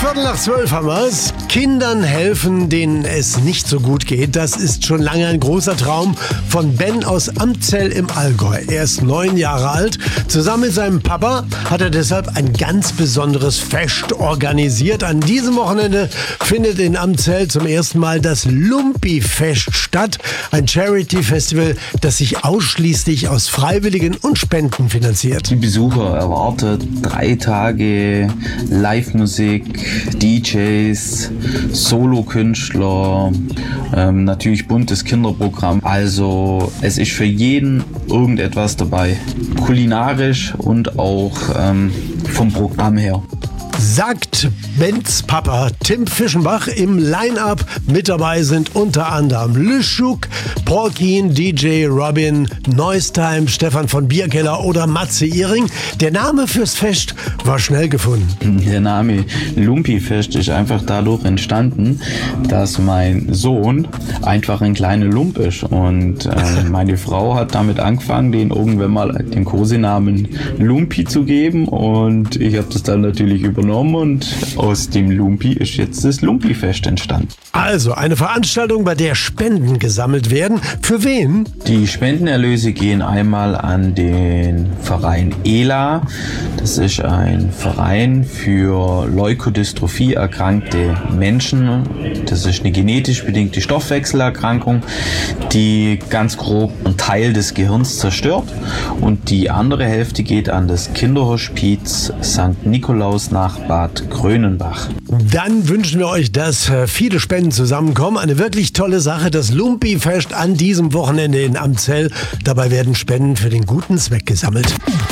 11:15 haben wir's. Kindern helfen, denen es nicht so gut geht. Das ist schon lange ein großer Traum von Ben aus Amzell im Allgäu. Er ist 9 Jahre alt. Zusammen mit seinem Papa hat er deshalb ein ganz besonderes Fest organisiert. An diesem Wochenende findet in Amzell zum ersten Mal das Lumpi-Fest statt. Ein Charity-Festival, das sich ausschließlich aus Freiwilligen und Spenden finanziert. Die Besucher erwartet 3 Tage Live-Musik, DJs, Solokünstler, natürlich buntes Kinderprogramm. Also es ist für jeden irgendetwas dabei, kulinarisch und auch vom Programm her. Sagt Bens Papa Tim Fischenbach. Im Line-Up mit dabei sind unter anderem Lüschuk, Porkin, DJ Robin, Noistime, Stefan von Bierkeller oder Matze Ihring. Der Name fürs Fest war schnell gefunden. Der Name Lumpi-Fest ist einfach dadurch entstanden, dass mein Sohn einfach ein kleiner Lump ist. Und meine Frau hat damit angefangen, den irgendwann mal den Kosenamen Lumpi zu geben. Und ich habe das dann natürlich übernommen. Und aus dem Lumpi ist jetzt das Lumpi-Fest entstanden. Also eine Veranstaltung, bei der Spenden gesammelt werden. Für wen? Die Spendenerlöse gehen einmal an den Verein ELA. Das ist ein Verein für Leukodystrophie erkrankte Menschen. Das ist eine genetisch bedingte Stoffwechselerkrankung, die ganz grob einen Teil des Gehirns zerstört. Und die andere Hälfte geht an das Kinderhospiz St. Nikolaus nach Bad Grönenbach. Dann wünschen wir euch, dass viele Spenden zusammenkommen. Eine wirklich tolle Sache, das Lumpi-Fest an diesem Wochenende in Amzell. Dabei werden Spenden für den guten Zweck gesammelt.